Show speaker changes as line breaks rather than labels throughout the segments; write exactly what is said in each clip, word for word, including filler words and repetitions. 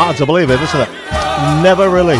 Hard to believe it, isn't it? Never released.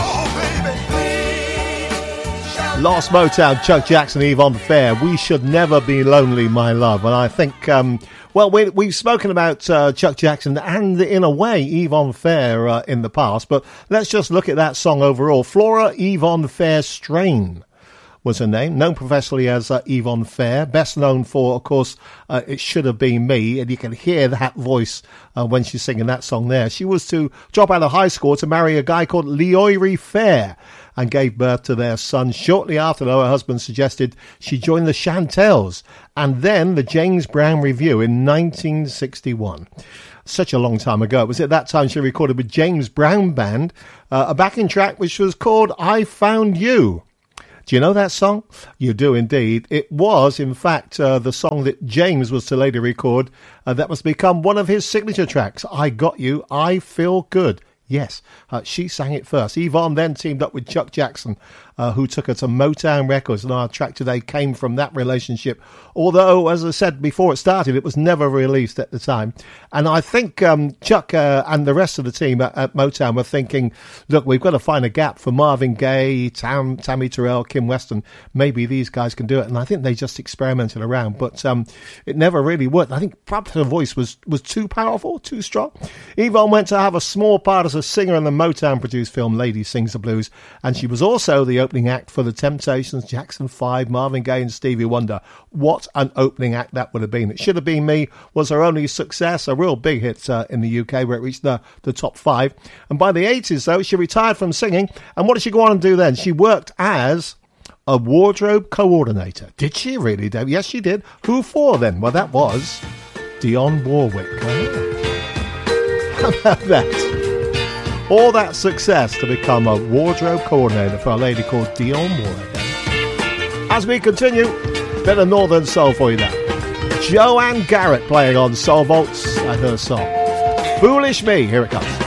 Lost Motown, Chuck Jackson, Yvonne Fair. We Should Never Be Lonely, My Love. And I think, um, well, we, we've spoken about uh, Chuck Jackson and, in a way, Yvonne Fair uh, in the past. But let's just look at that song overall. Flora Yvonne Fair Strain was her name, known professionally as uh, Yvonne Fair, best known for, of course, uh, It Should Have Been Me, and you can hear that voice uh, when she's singing that song there. She was to drop out of high school to marry a guy called Leorie Fair and gave birth to their son. Shortly after, though, her husband suggested she join the Chantels and then the James Brown Revue in nineteen sixty-one. Such a long time ago. It was at that time she recorded with James Brown Band uh, a backing track which was called I Found You. Do you know that song? You do indeed. It was, in fact, uh, the song that James was to later record uh, that was to become one of his signature tracks. I Got You, I Feel Good. Yes, uh, she sang it first. Yvonne then teamed up with Chuck Jackson, uh, who took her to Motown Records, and our track today came from that relationship. Although, as I said before it started, it was never released at the time. And I think um, Chuck uh, and the rest of the team at, at Motown were thinking, look, we've got to find a gap for Marvin Gaye, Tam, Tammy Terrell, Kim Weston. Maybe these guys can do it. And I think they just experimented around, but um, it never really worked. I think perhaps her voice was, was too powerful, too strong. Yvonne went to have a small part as a singer in the Motown-produced film Lady Sings the Blues, and she was also the opening act for the Temptations, Jackson five, Marvin Gaye and Stevie Wonder. What an opening act that would have been. It Should Have Been Me was her only success, a real big hit uh, in the U K, where it reached the, the top five. And by the eighties, though, she retired from singing, and what did she go on and do then? She worked as a wardrobe coordinator. Did she really, Dave? Yes, she did. Who for, then? Well, that was Dionne Warwick. How about that? All that success to become a wardrobe coordinator for a lady called Dionne Warwick. As we continue, bit of Northern Soul for you now. Joanne Garrett playing on Soul Vaults and her song Foolish Me. Here it comes.